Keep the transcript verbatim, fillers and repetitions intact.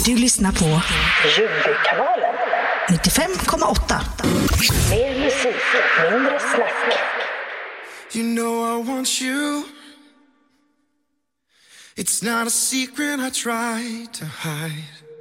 Du lyssnar på Ljungbykanalen nittiofem komma åtta. Mer musik, mindre snack. You know I want you. It's not a secret I try to hide.